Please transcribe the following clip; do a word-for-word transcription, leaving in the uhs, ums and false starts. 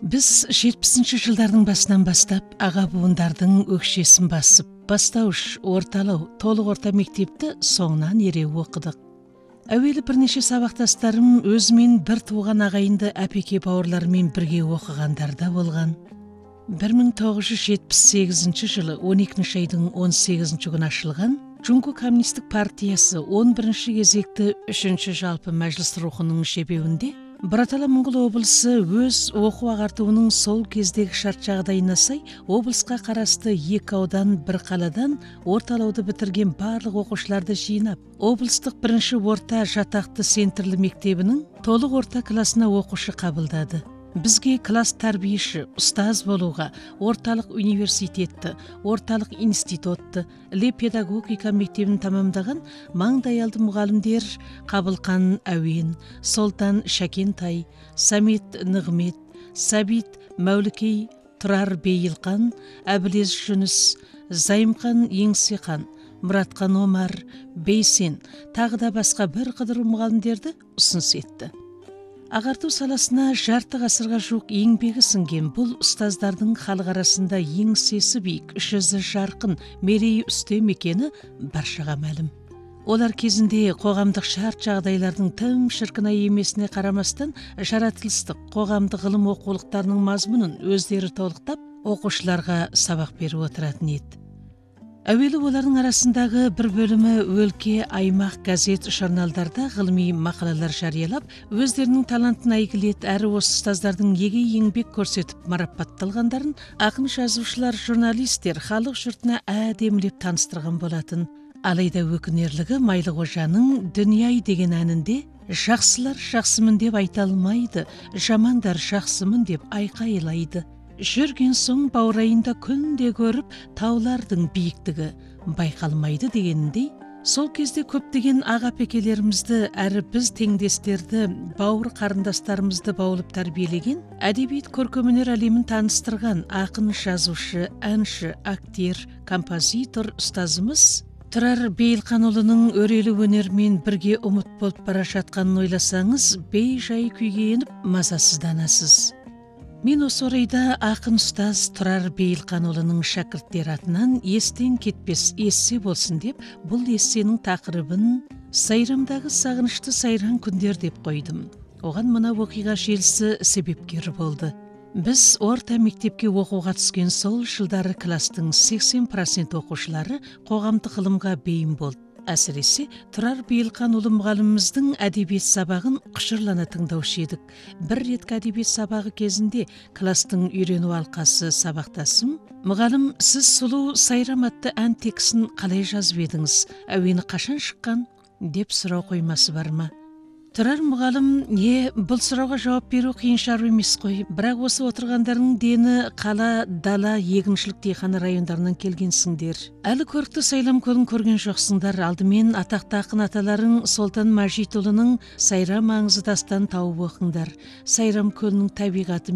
Біз жетпісінші жылдардың басынан бастап аға буындардың өкшесін басып, бастауыш, орталау, толық орта мектепті соңынан ере оқыдық. Әуелі бірнеше сабақтастарым өзімен бір туған ағайынды әпеке бауырларымен бірге оқығандарда болған. бір мың тоғыз жүз жетпіс сегізінші жылы он екінші айдың он сегізінші күні ашылған Джунку коммунистік партиясы он бірінші кезекті үшінші жалпы мәжіліс рухының шебеуінде Бұратала Моңғол облысы өз оқу ағартуының сол кездегі шарт жағдайына сай облысқа қарасты екі аудан бір қаладан орталауды бітірген барлық оқушыларды жинап, облыстық бірінші орта жатақты центрлі мектебінің толық орта классына оқушы қабылдады. Бізге класс тәрбиеші, ұстаз болуға орталық университетті, орталық институтты, іле педагогика мектебін тамамдаған маңдайалды мұғалімдер Қабылқан Әуен, Солтан Шәкентай, Самет Нығмет, Сәбит Мәулікей, Тұрар Бейілқан, Әбілез Жүніс, Зайымқан Еңсеқан, Мұратқан Омар, Бейсен, тағы да басқа бір қыдыру мұғалімдерді ұсыныс етті. Ағарту саласына жарты ғасырға жуық еңбегі сіңген бұл ұстаздардың халық арасында еңсесі биік, жүзі жарқын, мерейі үстем екені баршаға мәлім. Олар кезінде қоғамдық шарт жағдайлардың тым шіркінай емесіне қарамастан жаратылыстық қоғамдық ғылым оқулықтарының мазмұнын өздері толықтап, оқушыларға сабақ беріп отыратын еді. Әуелі олардың арасындағы бір бөлімі өлке, аймақ, газет, журналдарда ғылыми мақалалар жариялап, өздерінің талантын әйгілет, әрі осы ұстаздардың еге еңбек көрсетіп марапатталғандарын ақын жазушылар, журналистер халық жұртына әдемілеп таныстырған болатын. Алайда өкінерлігі Майлықожаның «Дүние-ай» деген әнінде «Жақсылар жақсымын деп айта алмайды, жамандар жақсымын деп айқайлайды. Жүрген соң баурайында күнде көріп, таулардың биіктігі байқалмайды» дегеніндей, сол кезде көптеген аға-пекелерімізді әрі біз теңдестерді, бауыр қарындастарымызды баулып тәрбиелеген, әдебиет көркемөнер әлемін таныстырған ақын, жазушы, әнші, актер, композитор ұстазымыз Тұрар Бейілқанұлының өрелі өнермен бірге ұмыт болып бара жатқанын ойласаңыз, бей-жай күйге еніп мазасызданасыз. Мен осы орайда ақын ұстаз Тұрар Бейілқанұлының шәкірттері атынан естен кетпес ессе болсын деп, бұл ессенің тақырыбын «Сайрамдағы сағынышты сайран күндер» деп қойдым. Оған мына оқиға желісі себепкер болды. Біз орта мектепке оқуға түскен сол жылдары кластың сексен процент оқушылары қоғамдық ғылымға бейім болды. Әсіресе Тұрар Бейілқанұлы мұғаліміміздің әдебиет сабағын құшырлана тыңдаушы едік. Бір реткі әдебиет сабағы кезінде кластың үйрену алқасы сабақтасым, «Мұғалім, сіз сұлу сайрам атты ән текстін қалай жазып едіңіз? Әуені қашан шыққан?» деп сұрау қоймасы бар ма? Тұрар мұғалім, «Е, бұл сұрауға жауап беру қиын шаруа емес қой. Бірақ осы отырғандардың дені қала, дала, егіншілік дейхана райондарынан келгенсіңдер. Әлі көрікті Сайрам көлін көрген жоқсыңдар. Алдымен атақты ақын аталарың Солтан Мәжитұлының Сайрам аңызы дастан тауып оқыңдар. Сайрам көлінің табиғаты